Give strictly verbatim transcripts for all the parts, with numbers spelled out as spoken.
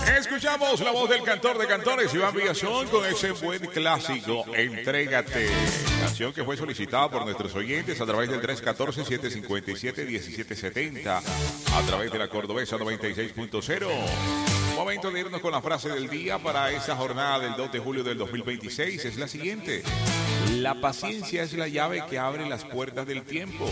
Escuchamos la voz del cantor de cantores, Iván Villazón, con ese buen clásico, Entrégate. Canción que fue solicitada por nuestros oyentes a través del tres uno cuatro, siete cinco siete, uno siete siete cero, a través de la Cordobesa noventa y seis punto cero. Momento de irnos con la frase del día para esta jornada del dos de julio del dos mil veintiséis. Es la siguiente: la paciencia es la llave que abre las puertas del tiempo.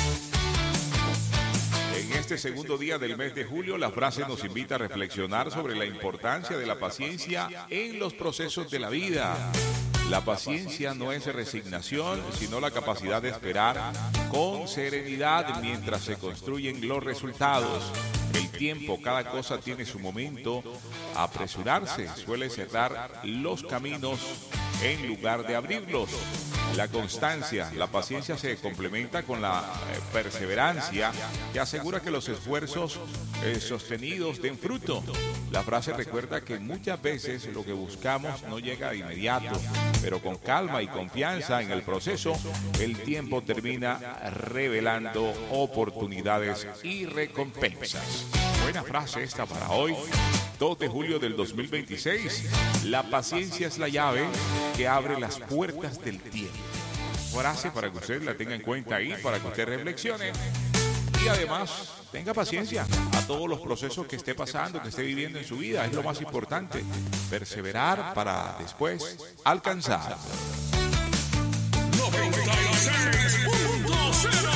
En este segundo día del mes de julio, la frase nos invita a reflexionar sobre la importancia de la paciencia en los procesos de la vida. La paciencia no es resignación, sino la capacidad de esperar con serenidad mientras se construyen los resultados. El tiempo, cada cosa tiene su momento. Apresurarse suele cerrar los caminos en lugar de abrirlos. La constancia, la paciencia se complementa con la eh, perseverancia, que asegura que los esfuerzos eh, sostenidos den fruto. La frase recuerda que muchas veces lo que buscamos no llega de inmediato, pero con calma y confianza en el proceso, el tiempo termina revelando oportunidades y recompensas. Buena frase esta para hoy, dos de julio del dos mil veintiséis. La paciencia es la llave que abre las puertas del tiempo. Frase para que usted la tenga en cuenta ahí, para que usted reflexione y además tenga paciencia a todos los procesos que esté pasando, que esté viviendo en su vida. Es lo más importante, perseverar para después alcanzar. noventa y seis punto cero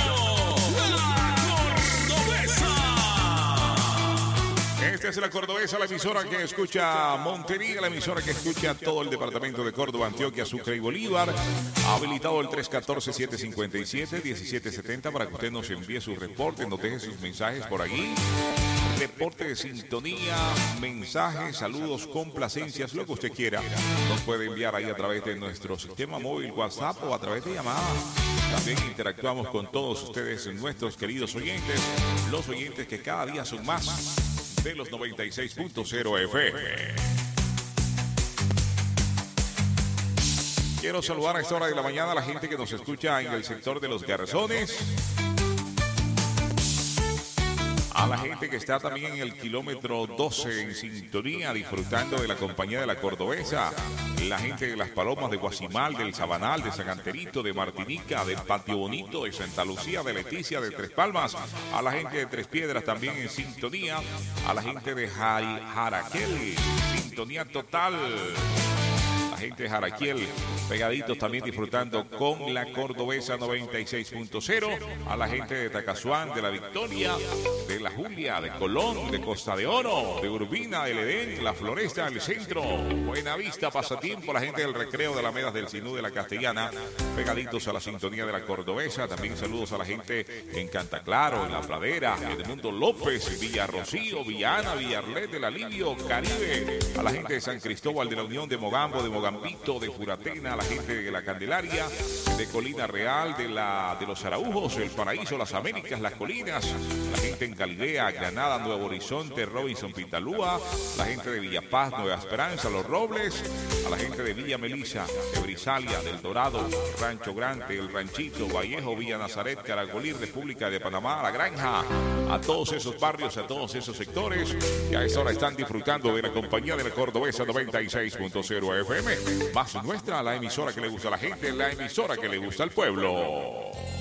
Esta es la Cordobesa, la emisora que escucha Montería, la emisora que escucha todo el departamento de Córdoba, Antioquia, Sucre y Bolívar. Habilitado el tres uno cuatro, siete cinco siete, uno siete siete cero para que usted nos envíe sus reportes, nos deje sus mensajes por allí. Reporte de sintonía, mensajes, saludos, complacencias, lo que usted quiera. Nos puede enviar ahí a través de nuestro sistema móvil WhatsApp o a través de llamada. También interactuamos con todos ustedes, nuestros queridos oyentes, los oyentes que cada día son más, de los noventa y seis punto cero F M. Quiero saludar a esta hora de la mañana a la gente que nos escucha en el sector de los Garzones, a la gente que está también en el kilómetro doce en sintonía, disfrutando de la compañía de la Cordobesa, la gente de Las Palomas, de Guasimal, del Sabanal, de San Anterito, de Martinica, del Patio Bonito, de Santa Lucía, de Leticia, de Tres Palmas, a la gente de Tres Piedras también en sintonía, a la gente de Jaraquel, sintonía total. La gente de Jaraquiel, pegaditos también disfrutando con la Cordobesa noventa y seis punto cero. A la gente de Tacazuán, de La Victoria, de La Julia, de Colón, de Costa de Oro, de Urbina, del Edén, La Floresta, del Centro, Buenavista, Pasatiempo, la gente del Recreo, de Alamedas del Sinú, de La Castellana, pegaditos a la sintonía de la Cordobesa. También saludos a la gente en Cantaclaro, en La Pradera, Edmundo López, Villa Rocío, Villana, Villarlet, del Alivio, Caribe. A la gente de San Cristóbal, de la Unión, de Mogambo, de Mogambo, de Furatena, la gente de la Candelaria, de Colina Real, de la de los Araujos, el Paraíso, las Américas, las Colinas, la gente en Galilea, Granada, Nuevo Horizonte, Robinson, Pintalúa, la gente de Villa Paz, Nueva Esperanza, Los Robles, a la gente de Villa Melisa, de Brisalia, del Dorado, Rancho Grande, El Ranchito, Vallejo, Villa Nazaret, Caracolí, República de Panamá, La Granja, a todos esos barrios, a todos esos sectores que a esta hora están disfrutando de la compañía de la Cordobesa noventa y seis punto cero F M. Más nuestra, la emisora que le gusta a la gente, la emisora que le gusta al pueblo.